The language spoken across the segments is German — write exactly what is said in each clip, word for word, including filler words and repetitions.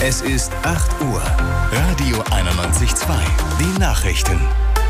Es ist acht Uhr. Radio einundneunzig Komma zwei. Die Nachrichten.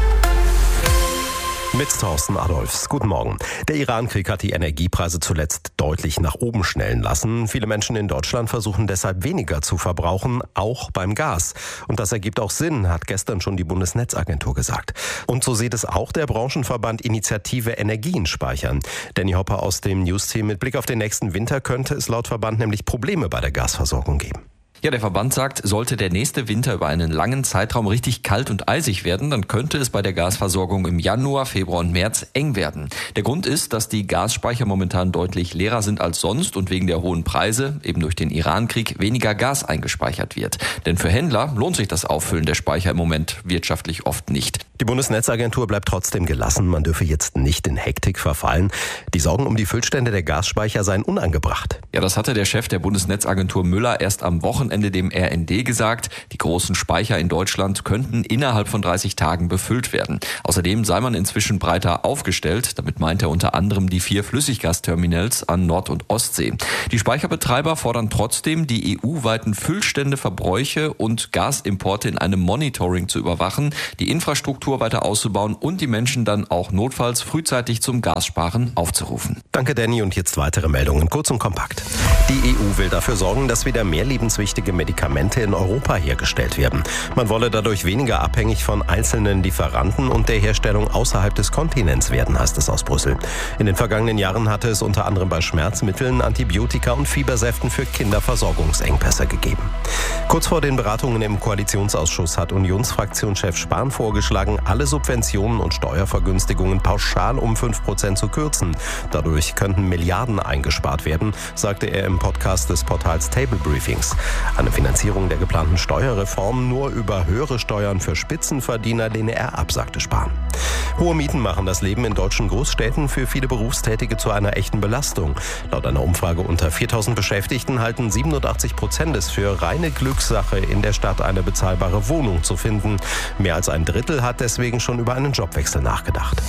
Mit Thorsten Adolfs. Guten Morgen. Der Iran-Krieg hat die Energiepreise zuletzt deutlich nach oben schnellen lassen. Viele Menschen in Deutschland versuchen deshalb weniger zu verbrauchen, auch beim Gas. Und das ergibt auch Sinn, hat gestern schon die Bundesnetzagentur gesagt. Und so sieht es auch der Branchenverband Initiative Energien speichern. Danny Hopper aus dem News-Team. Mit Blick auf den nächsten Winter könnte es laut Verband nämlich Probleme bei der Gasversorgung geben. Ja, der Verband sagt, sollte der nächste Winter über einen langen Zeitraum richtig kalt und eisig werden, dann könnte es bei der Gasversorgung im Januar, Februar und März eng werden. Der Grund ist, dass die Gasspeicher momentan deutlich leerer sind als sonst und wegen der hohen Preise, eben durch den Iran-Krieg, weniger Gas eingespeichert wird. Denn für Händler lohnt sich das Auffüllen der Speicher im Moment wirtschaftlich oft nicht. Die Bundesnetzagentur bleibt trotzdem gelassen. Man dürfe jetzt nicht in Hektik verfallen. Die Sorgen um die Füllstände der Gasspeicher seien unangebracht. Ja, das hatte der Chef der Bundesnetzagentur Müller erst am Wochenende dem R N D gesagt. Die großen Speicher in Deutschland könnten innerhalb von dreißig Tagen befüllt werden. Außerdem sei man inzwischen breiter aufgestellt. Damit meint er unter anderem die vier Flüssiggasterminals an Nord- und Ostsee. Die Speicherbetreiber fordern trotzdem, die E U-weiten Füllstände, Verbräuche und Gasimporte in einem Monitoring zu überwachen, die Infrastruktur weiter auszubauen und die Menschen dann auch notfalls frühzeitig zum Gassparen aufzurufen. Danke, Danny. Und jetzt weitere Meldungen, kurz und kompakt. Die E U will dafür sorgen, dass wieder mehr lebenswichtige Medikamente in Europa hergestellt werden. Man wolle dadurch weniger abhängig von einzelnen Lieferanten und der Herstellung außerhalb des Kontinents werden, heißt es aus Brüssel. In den vergangenen Jahren hatte es unter anderem bei Schmerzmitteln, Antibiotika und Fiebersäften für Kinder Versorgungsengpässe gegeben. Kurz vor den Beratungen im Koalitionsausschuss hat Unionsfraktionschef Spahn vorgeschlagen, alle Subventionen und Steuervergünstigungen pauschal um fünf Prozent zu kürzen. Dadurch könnten Milliarden eingespart werden, sagte er im Podcast des Portals Table Briefings. Eine Finanzierung der geplanten Steuerreform nur über höhere Steuern für Spitzenverdiener lehne er ab, sagte Spahn. Hohe Mieten machen das Leben in deutschen Großstädten für viele Berufstätige zu einer echten Belastung. Laut einer Umfrage unter viertausend Beschäftigten halten siebenundachtzig Prozent es für reine Glückssache, in der Stadt eine bezahlbare Wohnung zu finden. Mehr als ein Drittel hat deswegen schon über einen Jobwechsel nachgedacht.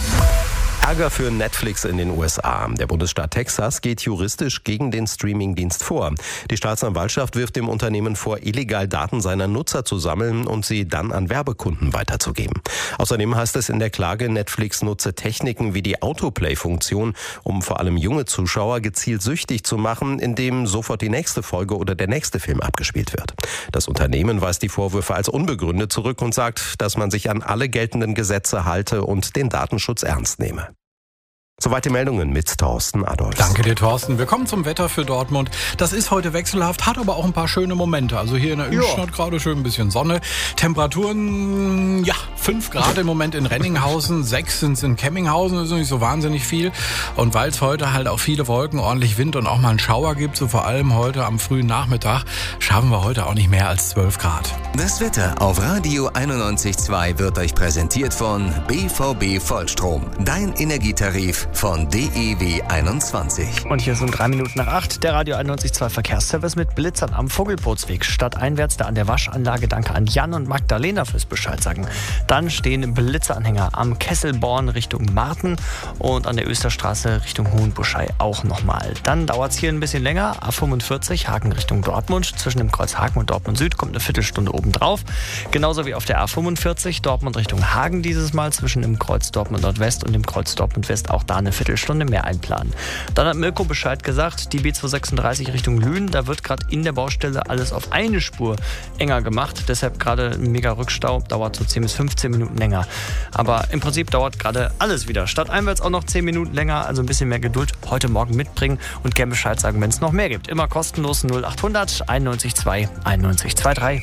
Ärger für Netflix in den U S A. Der Bundesstaat Texas geht juristisch gegen den Streamingdienst vor. Die Staatsanwaltschaft wirft dem Unternehmen vor, illegal Daten seiner Nutzer zu sammeln und sie dann an Werbekunden weiterzugeben. Außerdem heißt es in der Klage, Netflix nutze Techniken wie die Autoplay-Funktion, um vor allem junge Zuschauer gezielt süchtig zu machen, indem sofort die nächste Folge oder der nächste Film abgespielt wird. Das Unternehmen weist die Vorwürfe als unbegründet zurück und sagt, dass man sich an alle geltenden Gesetze halte und den Datenschutz ernst nehme. Soweit die Meldungen mit Thorsten Adolfs. Danke dir, Thorsten. Wir kommen zum Wetter für Dortmund. Das ist heute wechselhaft, hat aber auch ein paar schöne Momente. Also hier in der Innenstadt gerade schön ein bisschen Sonne. Temperaturen, ja, fünf Grad im Moment in Renninghausen, sechs sind es in Kemminghausen, das ist nicht so wahnsinnig viel. Und weil es heute halt auch viele Wolken, ordentlich Wind und auch mal einen Schauer gibt, so vor allem heute am frühen Nachmittag, schaffen wir heute auch nicht mehr als zwölf Grad. Das Wetter auf Radio einundneunzig Komma zwei wird euch präsentiert von B V B Vollstrom. Dein Energietarif von D E W einundzwanzig. Und hier sind drei Minuten nach acht. Der Radio einundneunzig Komma zwei Verkehrsservice mit Blitzern am Vogelbootsweg. Stadteinwärts da an der Waschanlage. Danke an Jan und Magdalena fürs Bescheid sagen. Dann stehen Blitzeranhänger am Kesselborn Richtung Marten und an der Österstraße Richtung Hohenbuschei auch nochmal. Dann dauert es hier ein bisschen länger. A fünfundvierzig Haken Richtung Dortmund. Zwischen dem Kreuz Haken und Dortmund Süd kommt eine Viertelstunde obendrauf. Genauso wie auf der A fünfundvierzig Dortmund Richtung Hagen dieses Mal. Zwischen dem Kreuz Dortmund Nordwest und dem Kreuz Dortmund West auch da eine Viertelstunde mehr einplanen. Dann hat Mirko Bescheid gesagt, die B zweihundertsechsunddreißig Richtung Lünen, da wird gerade in der Baustelle alles auf eine Spur enger gemacht. Deshalb gerade ein mega Rückstau, dauert so zehn bis fünfzehn Minuten länger. Aber im Prinzip dauert gerade alles wieder. Stadteinwärts auch noch zehn Minuten länger, also ein bisschen mehr Geduld heute Morgen mitbringen und gerne Bescheid sagen, wenn es noch mehr gibt. Immer kostenlos null achthundert einundneunzig Komma zwei einundneunzig Komma drei.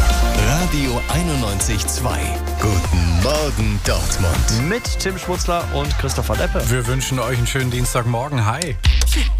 Radio einundneunzig Komma zwei. Guten Morgen, Dortmund. Mit Tim Schmutzler und Christopher Deppe. Wir wünschen euch einen schönen Dienstagmorgen. Hi.